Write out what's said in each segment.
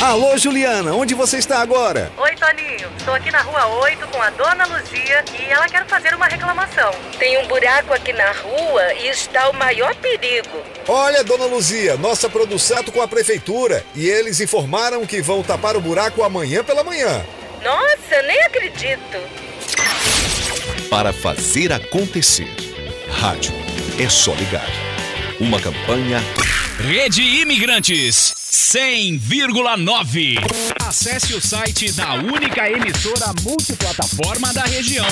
Alô, Juliana, onde você está agora? Oi, Toninho. Estou aqui na Rua 8 com a Dona Luzia e ela quer fazer uma reclamação. Tem um buraco aqui na rua e está o maior perigo. Olha, Dona Luzia, nossa produção com a prefeitura e eles informaram que vão tapar o buraco amanhã pela manhã. Nossa, nem acredito. Para fazer acontecer, rádio é só ligar. Uma campanha Rede Imigrantes 100,9. Acesse o site da única emissora multiplataforma da região,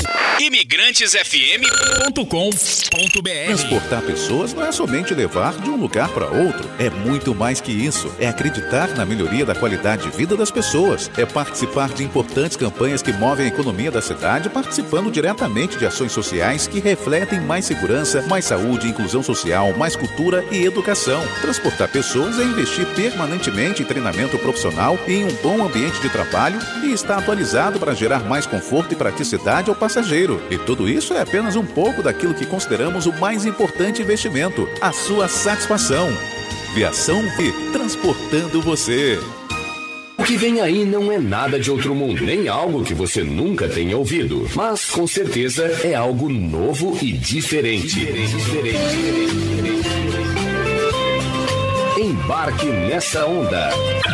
imigrantesfm.com.br. Transportar pessoas não é somente levar de um lugar para outro. É muito mais que isso. É acreditar na melhoria da qualidade de vida das pessoas. É participar de importantes campanhas que movem a economia da cidade, participando diretamente de ações sociais que refletem mais segurança, mais saúde, inclusão social, mais cultura e educação. Transportar pessoas é investir permanentemente em treinamento profissional e em um bom ambiente de trabalho e está atualizado para gerar mais conforto e praticidade ao passageiro. E tudo isso é apenas um pouco daquilo que consideramos o mais importante investimento, a sua satisfação. Viação V, transportando você. O que vem aí não é nada de outro mundo, nem algo que você nunca tenha ouvido, mas com certeza é algo novo e diferente. Embarque nessa onda.